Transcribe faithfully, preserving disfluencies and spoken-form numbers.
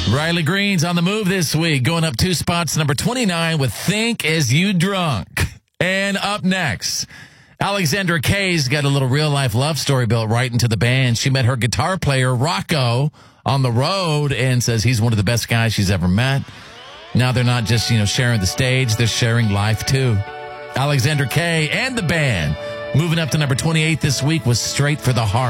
Riley Green's on the move this week, going up two spots, number twenty-nine with Think As You Drunk. And up next, Alexandra Kay's got a little real-life love story built right into the band. She met her guitar player, Rocco, on the road and says he's one of the best guys she's ever met. Now they're not just, you know, sharing the stage, they're sharing life, too. Alexandra Kay and the band moving up to number twenty-eight this week was Straight for the Heart.